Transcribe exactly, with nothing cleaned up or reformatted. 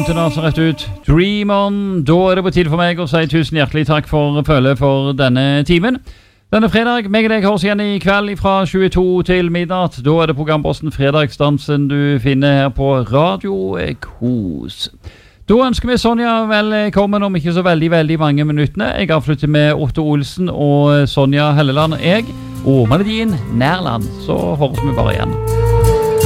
Til altså rett ut Dream On. Da er det på tid for meg å si tusen hjertelig takk for følge for denne timen. Denne fredag, meg og deg høres igjen i kveld fra tjueto til midnatt. Da er det programposten Fredagsdansen du finner her på Radio Kos. Da ønsker vi Sonja velkommen om ikke så veldig, veldig mange minuttene. Jeg avslutter med Otto Olsen og Sonja Helleland, jeg, og melodien Nærland. Så høres vi bare igjen.